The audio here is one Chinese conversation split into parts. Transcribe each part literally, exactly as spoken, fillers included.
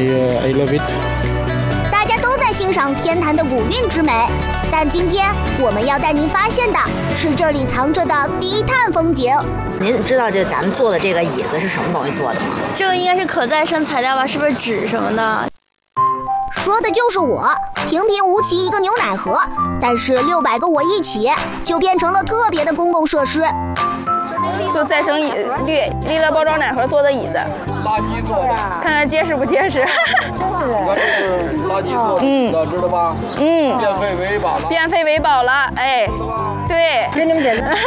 I love it。 大家都在欣赏天坛的古韵之美，但今天我们要带您发现的是这里藏着的低碳风景。 您知道这咱们做的这个椅子是什么东西做的吗？ 这个应该是可再生材料吧？是不是纸什么的？ 说的就是我，平平无奇一个牛奶盒，但是六百个我一起，就变成了特别的公共设施。 做再生椅绿利乐包装奶盒做的椅子， 垃圾做的， 看看结实不结实。 这是垃圾做的，嗯，知道吧？ 嗯， 变废为宝了， 变废为宝了，哎，对， 跟你们简单。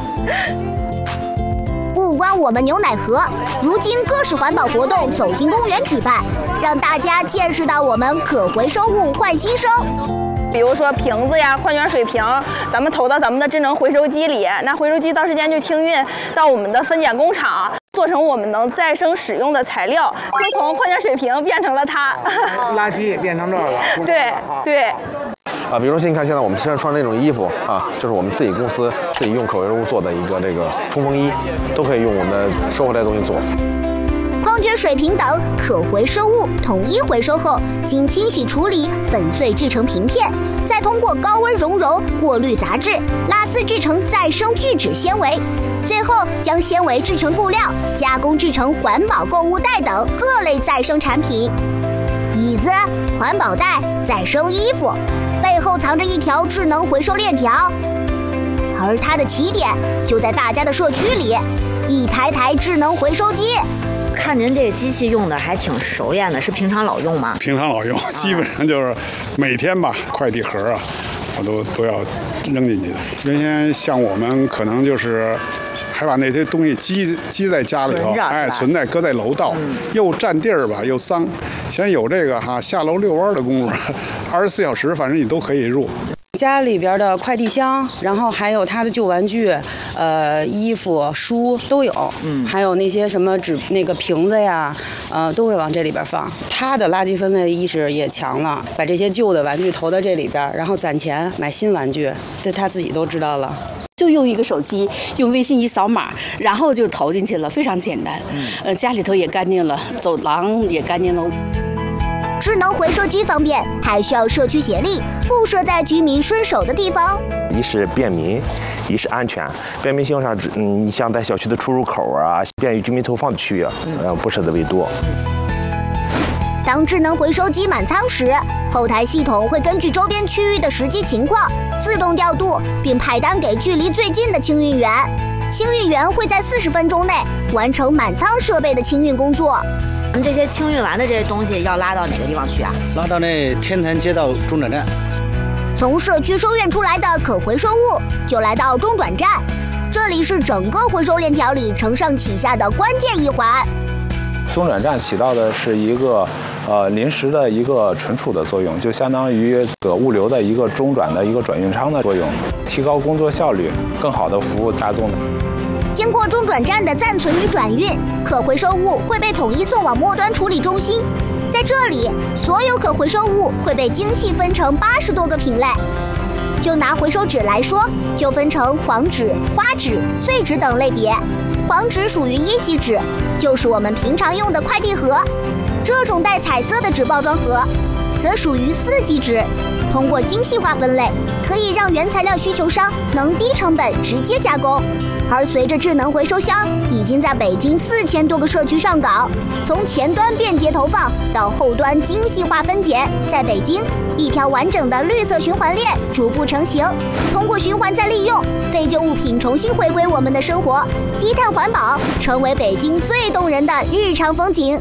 不光我们牛奶盒，如今各式环保活动走进公园举办，让大家见识到我们可回收物换新生。 比如说瓶子呀、矿泉水瓶，咱们投到咱们的智能回收机里，那回收机到时间就清运到我们的分拣工厂，做成我们能再生使用的材料，就从矿泉水瓶变成了它。 垃圾变成这个了。 对对。 啊，比如说你看现在我们身上穿这种衣服啊，就是我们自己公司自己用可回收物做的一个这个冲锋衣，都可以用我们收回来的东西做。 矿泉水瓶等可回收物统一回收后，经清洗处理粉碎制成平片，再通过高温熔揉、过滤杂质、拉丝制成再生聚酯纤维，最后将纤维制成布料，加工制成环保购物袋等各类再生产品。椅子、环保袋、再生衣服，背后藏着一条智能回收链条，而它的起点就在大家的社区里，一台台智能回收机。 看您这个机器用的还挺熟练的，是平常老用吗？ 平常老用，基本上就是每天吧，快递盒啊，我都都要扔进去的。原先像我们可能就是还把那些东西积积在家里头，哎，存在搁在楼道，嗯、又占地儿吧，又脏。现在有这个哈，下楼遛弯的功夫，二十四小时反正你都可以入。 家里边的快递箱，然后还有他的旧玩具，呃，衣服、书都有，嗯，还有那些什么纸那个瓶子呀，呃，都会往这里边放。他的垃圾分类意识也强了，把这些旧的玩具投到这里边，然后攒钱买新玩具，这他自己都知道了。 就用一个手机，用微信一扫码，然后就投进去了，非常简单。嗯，呃，家里头也干净了，走廊也干净了。 智能回收机方便，还需要社区协力，布设在居民顺手的地方。 一是便民，一是安全。便民性上，嗯，你像在小区的出入口啊，便于居民投放的区域，嗯，布设的为多。 当智能回收机满仓时，后台系统会根据周边区域的实际情况自动调度，并派单给距离最近的清运员。清运员会在四十分钟内完成满仓设备的清运工作。 咱们这些清运完的这些东西要拉到哪个地方去啊？ 拉到那天坛街道中转站。 从社区收院出来的可回收物就来到中转站，这里是整个回收链条里承上启下的关键一环。 中转站起到的是一个呃临时的一个存储的作用，就相当于这个物流的一个中转的一个转运仓的作用，提高工作效率，更好的服务大众。 经过中转站的暂存与转运，可回收物会被统一送往末端处理中心。在这里，所有可回收物会被精细分成八十多个品类。就拿回收纸来说，就分成黄纸、花纸、碎纸等类别。黄纸属于一级纸，就是我们平常用的快递盒。这种带彩色的纸包装盒，则属于四级纸。通过精细化分类，可以让原材料需求商能低成本直接加工。而随着智能回收箱已经在北京四千多个社区上岗，从前端便捷投放到后端精细化分拣，在北京一条完整的绿色循环链逐步成型。通过循环再利用，废旧物品重新回归我们的生活，低碳环保成为北京最动人的日常风景。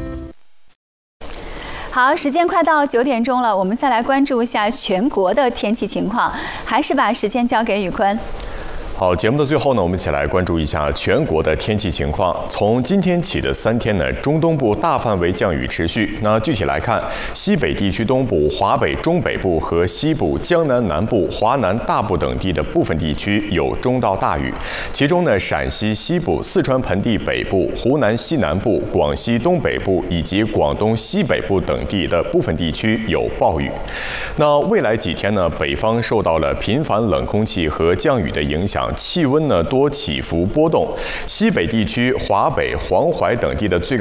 好，时间快到九点钟了，我们再来关注一下全国的天气情况，还是把时间交给宇坤。 好，节目的最后呢，我们一起来关注一下全国的天气情况。从今天起的三天呢，中东部大范围降雨持续。那具体来看，西北地区东部、华北中北部和西部、江南南部、华南大部等地的部分地区有中到大雨。其中呢，陕西西部、四川盆地北部、湖南西南部、广西东北部以及广东西北部等地的部分地区有暴雨。那未来几天呢，北方受到了频繁冷空气和降雨的影响。气温呢多起伏波动，西北地区、华北、黄淮等地的最高